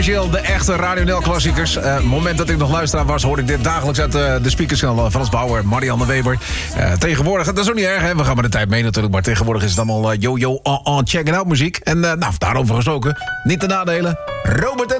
De echte Radio Nel klassiekers. Het moment dat ik nog luisteraar was, hoorde ik dit dagelijks uit de speakers van Frans Bauer, Marianne Weber. Tegenwoordig, dat is ook niet erg, hè? We gaan met de tijd mee natuurlijk, maar tegenwoordig is het allemaal yo-yo, check it out muziek. En daarover gesproken, niet te nadelen. Robert en